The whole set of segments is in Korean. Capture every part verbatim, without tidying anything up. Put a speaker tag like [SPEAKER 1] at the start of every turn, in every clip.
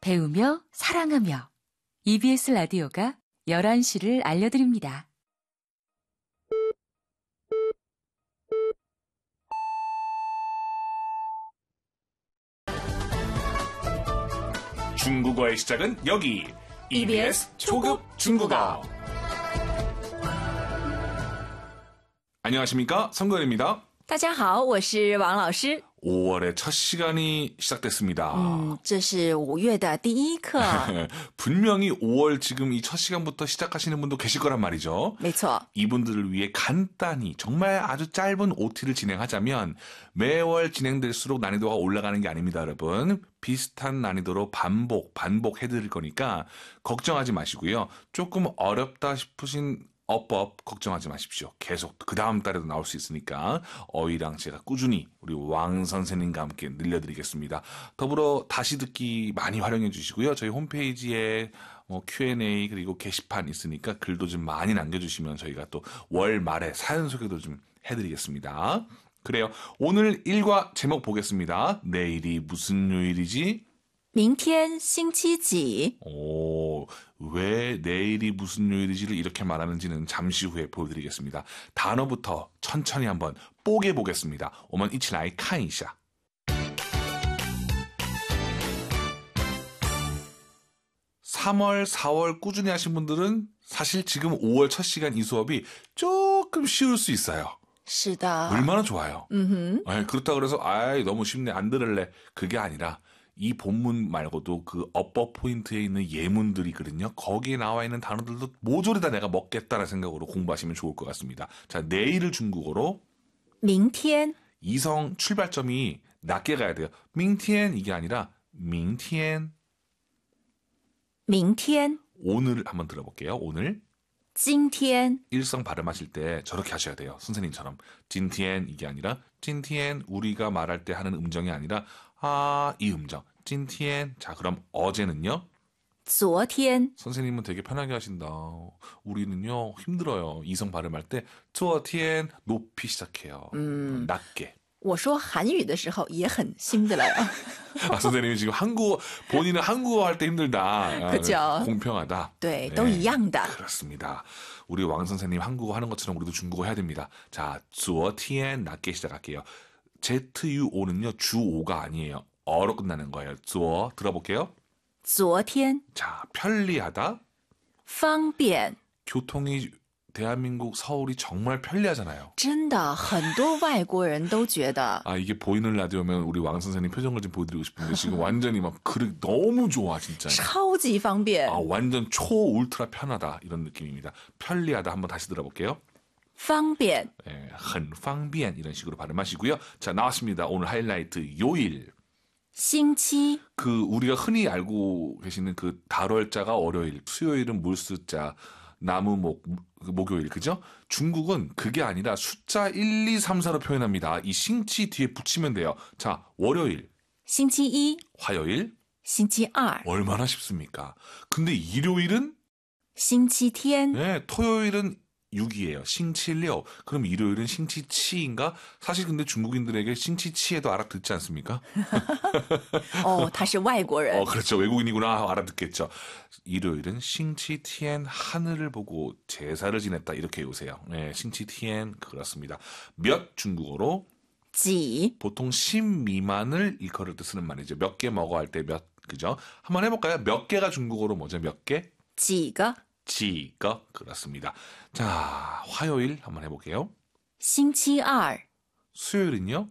[SPEAKER 1] 배우며 사랑하며 이비에스 라디오가 열한 시를 알려드립니다.
[SPEAKER 2] 중국어의 시작은 여기 이비에스 초급 중국어. 안녕하십니까, 성근입니다.
[SPEAKER 3] 大家好，我是王老师。
[SPEAKER 2] 오월의 첫 시간이 시작됐습니다.
[SPEAKER 3] 嗯，这是五月的第一课。
[SPEAKER 2] 분명히 오월 지금 이 첫 시간부터 시작하시는 분도 계실 거란 말이죠.
[SPEAKER 3] 没错。
[SPEAKER 2] 이분들을 위해 간단히 정말 아주 짧은 오티를 진행하자면 매월 진행될수록 난이도가 올라가는 게 아닙니다, 여러분. 비슷한 난이도로 반복, 반복해드릴 거니까 걱정하지 마시고요. 조금 어렵다 싶으신 어법 걱정하지 마십시오. 계속 그 다음 달에도 나올 수 있으니까 어휘랑 제가 꾸준히 우리 왕 선생님과 함께 늘려드리겠습니다. 더불어 다시 듣기 많이 활용해 주시고요. 저희 홈페이지에 뭐 큐앤에이 그리고 게시판 있으니까 글도 좀 많이 남겨주시면 저희가 또 월 말에 사연 소개도 좀 해드리겠습니다. 그래요. 오늘 일과 제목 보겠습니다. 내일이 무슨 요일이지?
[SPEAKER 3] 明天星期几？
[SPEAKER 2] 오, 왜 내일이 무슨 요일이지를 이렇게 말하는지는 잠시 후에 보여드리겠습니다. 단어부터 천천히 한번 뽀개 보겠습니다. 我们一起来看一下. 삼월, 사월 꾸준히 하신 분들은 사실 지금 오월 첫 시간 이 수업이 조금 쉬울 수 있어요.
[SPEAKER 3] 是的。
[SPEAKER 2] 얼마나 좋아요.
[SPEAKER 3] 음.
[SPEAKER 2] 그렇다 그래서 아이 너무 쉽네 안 들을래. 그게 아니라 이 본문 말고도 그 어법 포인트에 있는 예문들이거든요. 거기에 나와 있는 단어들도 모조리 다 내가 먹겠다라는 생각으로 공부하시면 좋을 것 같습니다. 자, 내일을 중국어로
[SPEAKER 3] 明天
[SPEAKER 2] 이성 출발점이 낮게 가야 돼요. 明天 이게 아니라 明天
[SPEAKER 3] 明天
[SPEAKER 2] 오늘 한번 들어볼게요. 오늘
[SPEAKER 3] 今天
[SPEAKER 2] 일성 발음하실 때 저렇게 하셔야 돼요. 선생님처럼 今天 이게 아니라 今天 우리가 말할 때 하는 음정이 아니라 아, 이 음정. 今天 자, 그럼 어제는요?
[SPEAKER 3] 昨天
[SPEAKER 2] 선생님은 되게 편하게 하신다. 우리는요 힘들어요. 이성 발음할 때 昨天 높이 시작해요.
[SPEAKER 3] 음.
[SPEAKER 2] 낮게.
[SPEAKER 3] 我说韩语的时候也很辛苦了。
[SPEAKER 2] 아, 선생님이 지금 한국어 본인은 한국어 할 때 힘들다. 아,
[SPEAKER 3] 그죠.
[SPEAKER 2] 공평하다.
[SPEAKER 3] 对，
[SPEAKER 2] 네.
[SPEAKER 3] 都一样的。
[SPEAKER 2] 그렇습니다. 우리 왕 선생님 한국어 하는 것처럼 우리도 중국어 해야 됩니다. 자, 昨天 낮게 시작할게요. 제이유오는요 주오가 아니에요. 어로 끝나는 거예요. 昨 들어볼게요.
[SPEAKER 3] 昨天
[SPEAKER 2] 자, 편리하다.
[SPEAKER 3] 方便
[SPEAKER 2] 교통이 대한민국 서울이 정말 편리하잖아요.
[SPEAKER 3] 真的很多外国人都觉得
[SPEAKER 2] 아, 이게 보이는 라디오면 우리 왕 선생님 표정을 좀 보여드리고 싶은데 지금 완전히 막 그릇 너무 좋아 진짜.
[SPEAKER 3] 超级方便。
[SPEAKER 2] 아, 완전 초 울트라 편하다 이런 느낌입니다. 편리하다 한번 다시 들어볼게요.
[SPEAKER 3] 方便
[SPEAKER 2] 예, 很方便 이런 식으로 발음하시고요. 자, 나왔습니다. 오늘 하이라이트 요일.
[SPEAKER 3] 星期
[SPEAKER 2] 그 우리가 흔히 알고 계시는 그 달월자가 월요일, 수요일은 물수자, 나무목, 목요일, 그죠? 중국은 그게 아니라 숫자 일, 이, 삼, 사로 표현합니다. 이 싱치 뒤에 붙이면 돼요. 자, 월요일,
[SPEAKER 3] 星期一
[SPEAKER 2] 화요일,
[SPEAKER 3] 星期二
[SPEAKER 2] 얼마나 쉽습니까? 근데 일요일은
[SPEAKER 3] 星期天
[SPEAKER 2] 네, 토요일은 육이에요. 싱치려. 그럼 일요일은 싱치치인가? 사실 근데 중국인들에게 싱치치에도 알아듣지 않습니까?
[SPEAKER 3] 哦，他是外国人。
[SPEAKER 2] 어, 그렇죠. 외국인이구나 알아듣겠죠. 일요일은 싱치티엔 하늘을 보고 제사를 지냈다 이렇게 외우세요. 네, 싱치티엔 그렇습니다. 몇 중국어로
[SPEAKER 3] 几
[SPEAKER 2] 보통 십 미만을 일컬을 때 쓰는 말이죠. 몇 개 먹어 할 때 몇, 그죠? 한번 해볼까요? 몇 개가 중국어로 뭐죠? 몇 개?
[SPEAKER 3] 几个
[SPEAKER 2] 지가 그렇습니다. 자, 화요일 한번 해볼게요.
[SPEAKER 3] 星期二
[SPEAKER 2] 수요일은요?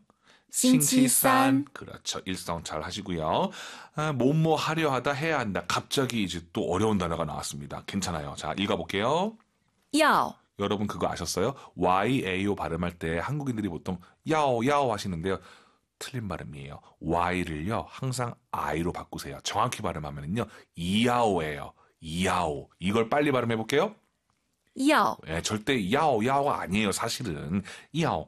[SPEAKER 3] 싱치산.
[SPEAKER 2] 그렇죠. 일성 잘 하시고요. 아, 뭐뭐 하려 하다 해야 한다. 갑자기 이제 또 어려운 단어가 나왔습니다. 괜찮아요. 자, 읽어볼게요.
[SPEAKER 3] 要
[SPEAKER 2] 여러분 그거 아셨어요? 와이에이오 발음할 때 한국인들이 보통 야오 야오 하시는데요. 틀린 발음이에요. Y를요 항상 I로 바꾸세요. 정확히 발음하면은요 이야오예요. 이야오. 이걸 빨리 발음해 볼게요.
[SPEAKER 3] 要
[SPEAKER 2] 예, 절대 야오 야오가 아니에요. 사실은 야오